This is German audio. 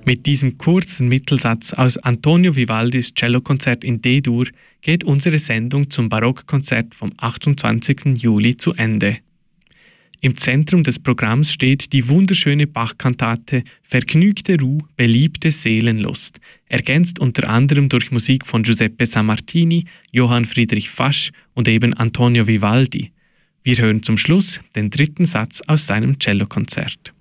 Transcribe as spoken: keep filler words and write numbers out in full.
Mit diesem kurzen Mittelsatz aus Antonio Vivaldis Cellokonzert in D-Dur geht unsere Sendung zum Barockkonzert vom achtundzwanzigsten Juli zu Ende. Im Zentrum des Programms steht die wunderschöne Bach-Kantate Vergnügte Ruh, beliebte Seelenlust, ergänzt unter anderem durch Musik von Giuseppe Sammartini, Johann Friedrich Fasch und eben Antonio Vivaldi. Wir hören zum Schluss den dritten Satz aus seinem Cellokonzert.